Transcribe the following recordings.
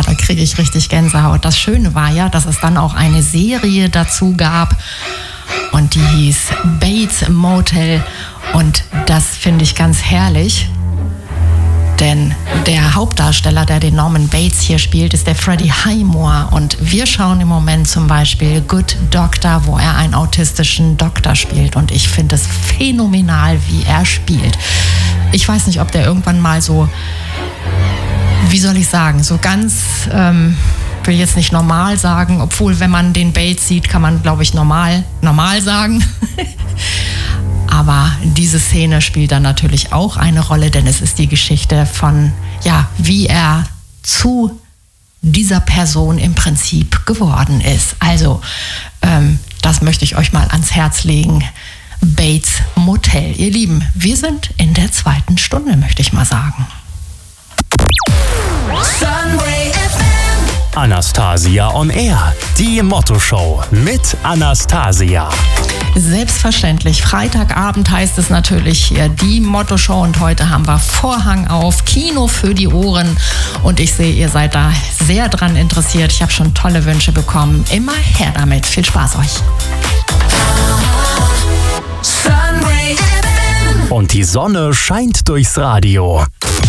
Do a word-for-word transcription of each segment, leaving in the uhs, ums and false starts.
da kriege ich richtig Gänsehaut. Das Schöne war ja, dass es dann auch eine Serie dazu gab und die hieß Bates Motel und das finde ich ganz herrlich. Denn der Hauptdarsteller, der den Norman Bates hier spielt, ist der Freddie Highmore. Und wir schauen im Moment zum Beispiel Good Doctor, wo er einen autistischen Doktor spielt. Und ich finde es phänomenal, wie er spielt. Ich weiß nicht, ob der irgendwann mal so, wie soll ich sagen, so ganz, ähm, will jetzt nicht normal sagen, obwohl, wenn man den Bates sieht, kann man, glaube ich, normal, normal sagen. Aber diese Szene spielt dann natürlich auch eine Rolle, denn es ist die Geschichte von, ja, wie er zu dieser Person im Prinzip geworden ist. Also, ähm, das möchte ich euch mal ans Herz legen. Bates Motel. Ihr Lieben, wir sind in der zweiten Stunde, möchte ich mal sagen. Sunray F M. Anastasia on Air, die Motto-Show mit Anastasia. Selbstverständlich. Freitagabend heißt es natürlich hier die Motto-Show und heute haben wir Vorhang auf, Kino für die Ohren und ich sehe, ihr seid da sehr dran interessiert. Ich habe schon tolle Wünsche bekommen. Immer her damit. Viel Spaß euch. Sunray F M. Und die Sonne scheint durchs Radio.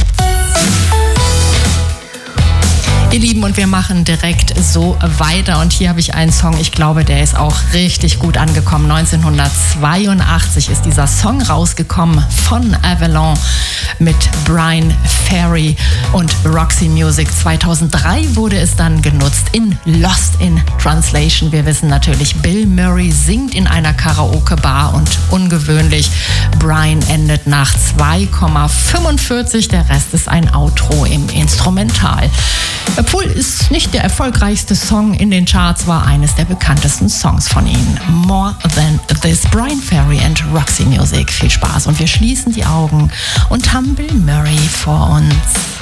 Ihr Lieben, und wir machen direkt so weiter. Und hier habe ich einen Song, ich glaube, der ist auch richtig gut angekommen. neunzehnhundertzweiundachtzig ist dieser Song rausgekommen von Avalon mit Brian Ferry und Roxy Music. zweitausenddrei wurde es dann genutzt in Lost in Translation. Wir wissen natürlich, Bill Murray singt in einer Karaoke-Bar und ungewöhnlich, Brian endet nach zwei Komma fünfundvierzig. Der Rest ist ein Outro im Instrumental. Obwohl es nicht der erfolgreichste Song in den Charts war, eines der bekanntesten Songs von ihnen. More Than This, Brian Ferry and Roxy Music. Viel Spaß und wir schließen die Augen und haben Bill Murray vor uns.